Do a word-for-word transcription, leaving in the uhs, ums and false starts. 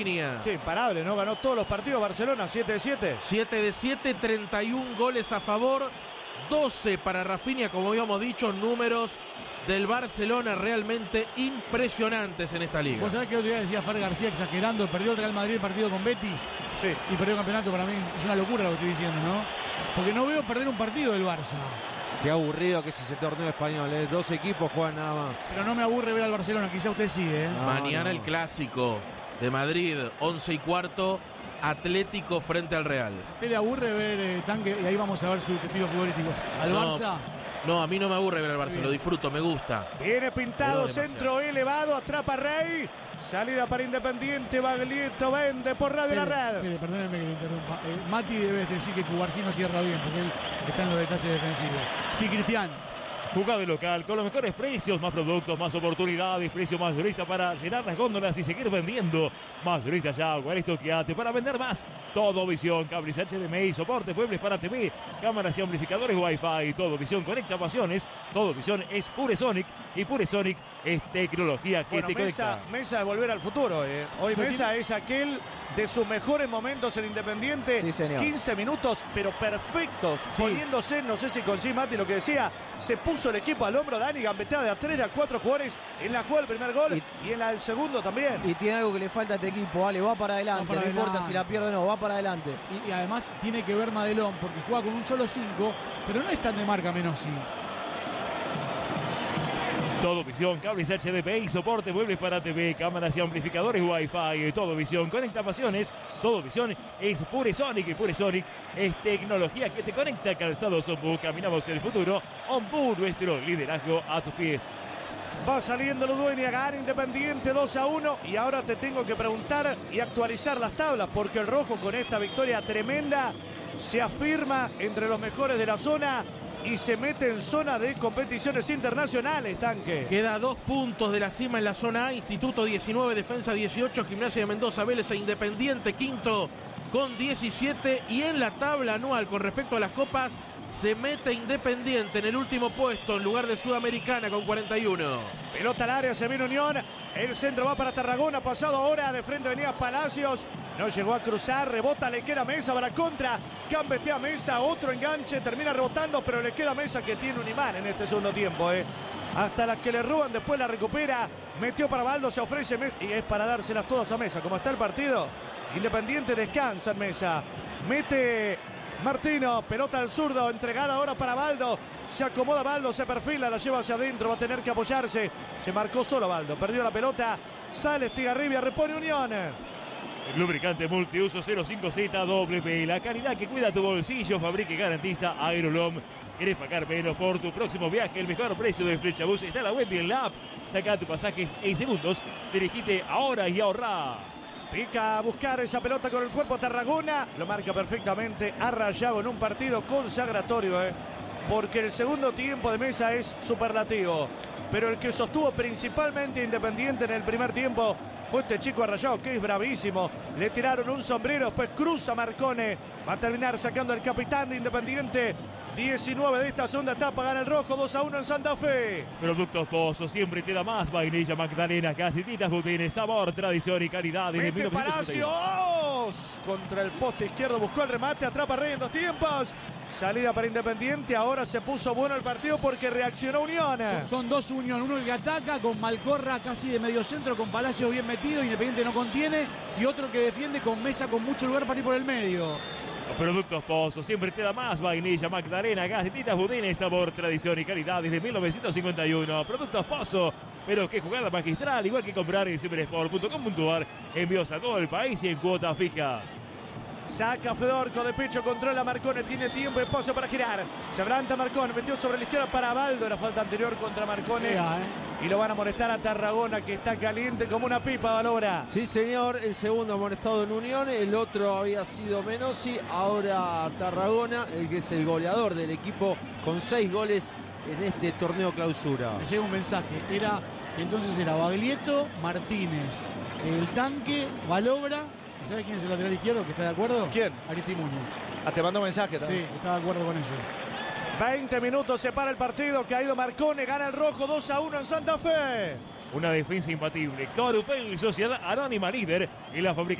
Sí, imparable, ¿no? Ganó todos los partidos Barcelona, siete de siete. siete de siete, treinta y un goles a favor, doce para Rafinha, como habíamos dicho, números del Barcelona realmente impresionantes en esta liga. Vos sabés que otro día decía Fer García exagerando, perdió el Real Madrid el partido con Betis. Sí. Y perdió el campeonato. Para mí es una locura lo que estoy diciendo, ¿no? Porque no veo perder un partido del Barça. Qué aburrido que es ese torneo español, ¿eh? Dos equipos juegan nada más. Pero no me aburre ver al Barcelona, quizá usted sí, ¿eh? No, Mañana no. El clásico de Madrid, once y cuarto, Atlético frente al Real. ¿A usted le aburre ver eh, Tanque? Y ahí vamos a ver sus testigos futbolísticos. ¿Al no, Barça? No, a mí no me aburre ver al Barça, lo disfruto, me gusta. Viene pintado, centro elevado, atrapa Rey. Salida para Independiente, Baglietto vende por Radio La Red. Mire, perdónenme que le interrumpa. Eh, Mati debes decir que Cubarsino cierra bien, porque él está en los detalles defensivos. Sí, Cristian. Jugá de local con los mejores precios, más productos, más oportunidades, precio mayorista para llenar las góndolas y seguir vendiendo. Mayorista ya, Guaristoqueate para vender más. Todo Visión, cables H D M I, soporte, muebles para T V, cámaras y amplificadores Wi-Fi. Todo Visión conecta pasiones. Todo Visión es Pure Sonic y Pure Sonic es tecnología que bueno, te Mesa, conecta. Mesa de volver al futuro. Eh. Hoy Pero Mesa tiene... es aquel de sus mejores momentos en Independiente. Sí, señor. quince minutos, pero perfectos. Sí. Poniéndose, no sé si con sí, Mati, lo que decía, se puso el equipo al hombro. Dani gambetea de a tres, de a cuatro jugadores en la jugada del primer gol y, y en la del segundo también. Y tiene algo que le falta a este equipo, Ale, va para adelante, Va para no adelante. importa si la pierde o no, va para adelante. Y, y además tiene que ver Madelón, porque juega con un solo cinco, pero no es tan de marca Menossi. Todo Visión, cables H D M I, soporte, muebles para T V, cámaras y amplificadores Wi-Fi. Todo Visión, conecta pasiones. Todo Visión es Pure Sonic y Pure Sonic es tecnología que te conecta. Calzados Ombu, caminamos el futuro. Ombu, nuestro liderazgo a tus pies. Va saliendo Ludueña, gana Independiente dos a uno. Y ahora te tengo que preguntar y actualizar las tablas, porque el rojo con esta victoria tremenda se afirma entre los mejores de la zona y se mete en zona de competiciones internacionales, Tanque. Queda dos puntos de la cima en la zona A. Instituto diecinueve, Defensa dieciocho, Gimnasia de Mendoza, Vélez e Independiente quinto con diecisiete. Y en la tabla anual con respecto a las copas se mete Independiente en el último puesto en lugar de Sudamericana con cuarenta y uno. Pelota al área, se viene Unión. El centro va para Tarragona, pasado ahora de frente venía Palacios. No llegó a cruzar, rebota, le queda Mesa para contra. Gambetea Mesa, otro enganche, termina rebotando, pero le queda Mesa que tiene un imán en este segundo tiempo. Eh. Hasta las que le roban, después la recupera. Metió para Baldo, se ofrece Mesa y es para dárselas todas a Mesa. Como está el partido, Independiente descansa en Mesa. Mete Martino, pelota al zurdo, entregada ahora para Baldo. Se acomoda Baldo, se perfila, la lleva hacia adentro, va a tener que apoyarse. Se marcó solo Baldo, perdió la pelota. Sale Estigarribia, repone Unión. El lubricante multiuso cero cinco Z W, la calidad que cuida tu bolsillo, fabrica y garantiza Aerolom. ¿Querés pagar menos por tu próximo viaje? El mejor precio de Flechabús está en la web y en la app. Saca tu pasaje en segundos. Dirigite ahora y ahorrá. Pica a buscar esa pelota con el cuerpo Tarragona. Lo marca perfectamente a Rayado en un partido consagratorio, ¿eh? Porque el segundo tiempo de Mesa es superlativo. Pero el que sostuvo principalmente Independiente en el primer tiempo fue este chico Arrayado, que es bravísimo. Le tiraron un sombrero, después cruza Marcone. Va a terminar sacando el capitán de Independiente. diecinueve de esta segunda etapa, gana el rojo, dos a uno en Santa Fe. Productos Pozo, siempre te da más. Vainilla Magdalena, galletitas Budines, sabor, tradición y calidad. Desde Mete Palacios contra el poste izquierdo, buscó el remate, atrapa Rey en dos tiempos. Salida para Independiente, ahora se puso bueno el partido porque reaccionó Unión. Son, son dos Unión, uno el que ataca con Malcorra casi de medio centro, con Palacios bien metido, Independiente no contiene, y otro que defiende con Mesa con mucho lugar para ir por el medio. Los productos Pozo, siempre te da más. Vainilla Magdalena, galletitas Budines, sabor, tradición y calidad desde mil novecientos cincuenta y uno. Productos Pozo, pero qué jugada magistral, igual que comprar en cibersport punto com punto ar. Envíos a todo el país y en cuotas fijas. Saca Fedorco de pecho, controla Marcone, tiene tiempo y espacio para girar. Se adelanta Marcone, metió sobre la izquierda para Baldo, la falta anterior contra Marcone. Llega, ¿eh? Y lo van a molestar a Tarragona, que está caliente como una pipa, Valora. Sí, señor, el segundo amonestado en Unión, el otro había sido Menossi, ahora Tarragona, el que es el goleador del equipo con seis goles en este torneo clausura. Me llega un mensaje, era entonces era Baglietto, Martínez, el Tanque, Valobra. ¿Y sabes quién es el lateral izquierdo que está de acuerdo? ¿Quién? Aristimuño. Ah, te mando un mensaje también. Sí, está de acuerdo con eso. veinte minutos, se para el partido, caído Marcone, gana el rojo dos a uno en Santa Fe. una defensa imbatible. Corupel, Sociedad Anónima líder en la fabricación